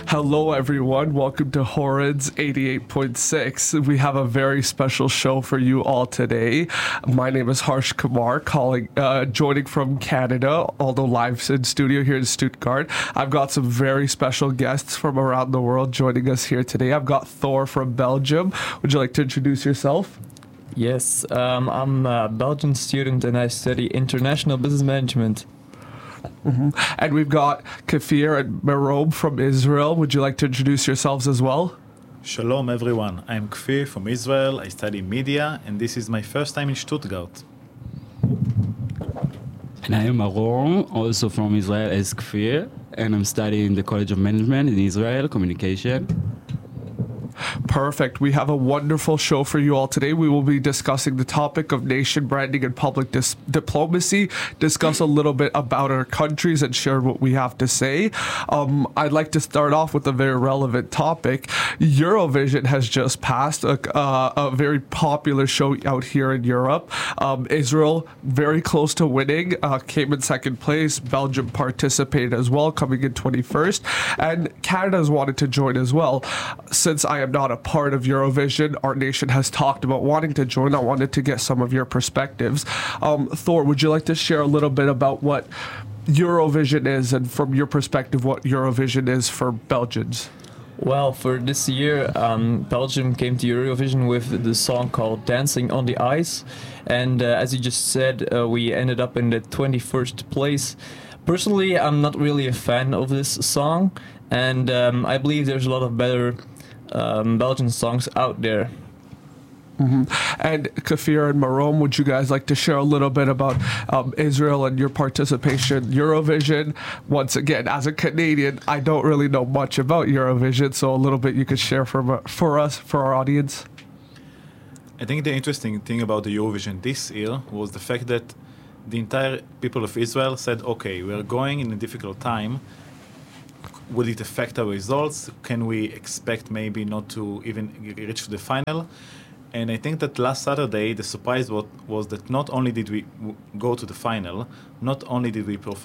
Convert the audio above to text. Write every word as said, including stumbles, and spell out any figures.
Hello, everyone. Welcome to Horrid's eighty-eight point six. We have a very special show for you all today. My name is Harsh Kumar, calling, uh, joining from Canada, although live in studio here in Stuttgart. I've got some very special guests from around the world joining us here today. I've got Thor from Belgium. Would you like to introduce yourself? Yes, um, I'm a Belgian student and I study international business management. Mm-hmm. And we've got Kfir and Merom from Israel. Would you like to introduce yourselves as well? Shalom everyone, I'm Kfir from Israel, I study media, and this is my first time in Stuttgart. And I am Merom, also from Israel as Kfir, and I'm studying the College of Management in Israel, Communication. Perfect. We have a wonderful show for you all today. We will be discussing the topic of nation branding and public dis- diplomacy, discuss a little bit about our countries and share what we have to say. Um, I'd like to start off with a very relevant topic. Eurovision has just passed, a, uh, a very popular show out here in Europe. Um, Israel, very close to winning, uh, came in second place. Belgium participated as well, coming in twenty-first. And Canada's wanted to join as well. Since I am not a part of Eurovision, our nation has talked about wanting to join. I wanted to get some of your perspectives. Um, Thor, would you like to share a little bit about what Eurovision is and from your perspective what Eurovision is for Belgians? Well, for this year, um, Belgium came to Eurovision with the song called Dancing on the Ice. And uh, as you just said, uh, we ended up in the twenty-first place. Personally, I'm not really a fan of this song. And um, I believe there's a lot of better um, Belgian songs out there. Mm-hmm. And Kfir and Merom, would you guys like to share a little bit about um, Israel and your participation in Eurovision? Once again, as a Canadian, I don't really know much about Eurovision, so a little bit you could share for, for us, for our audience. I think the interesting thing about the Eurovision this year was the fact that the entire people of Israel said, okay, we're going in a difficult time. Will it affect our results? Can we expect maybe not to even reach the final? And I think that last Saturday, the surprise was, was that not only did we w- go to the final, not only did we perform